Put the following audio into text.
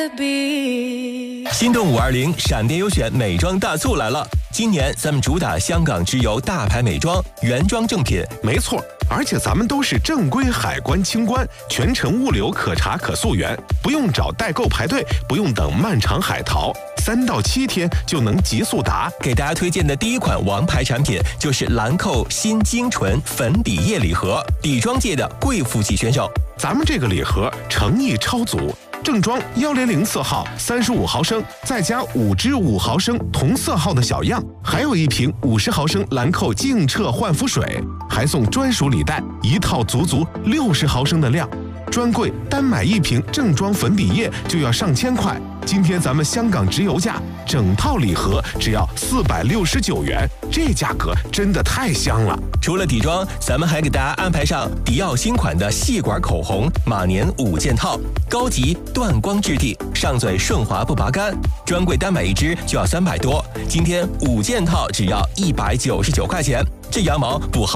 心动520闪电优选美妆大促来了！今年咱们主打香港直邮大牌美妆，原装正品。 没错，而且咱们都是正规海关清关，全程物流可查可溯源，不用找代购排队，不用等漫长海淘，3到7天就能极速达。 给大家推荐的第一款王牌产品就是兰蔻新精纯粉底液礼盒，底妆界的贵妇级选手。 咱们这个礼盒诚意超足。正装100色号35毫升，再加5支5毫升同色号的小样，还有一瓶50毫升兰蔻净澈焕肤水，还送专属礼袋，1套足足60毫升的量。专柜单买1瓶正装粉底液就要上千块，今天咱们香港直邮价，整套礼盒只要469元，这价格真的太香了。 除了底妆，咱们还给大家安排上迪奥新款的细管口红马年5件套，高级断光质地，上嘴顺滑不拔干，专柜单买1支就要300多，今天5件套只要199块钱，这羊毛不薅。